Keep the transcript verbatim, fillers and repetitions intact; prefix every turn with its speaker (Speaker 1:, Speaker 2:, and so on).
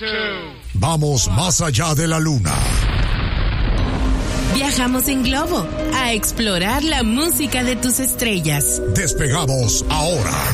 Speaker 1: Vamos más allá de la luna.
Speaker 2: Viajamos en globo a explorar la música de tus estrellas.
Speaker 1: Despegamos ahora.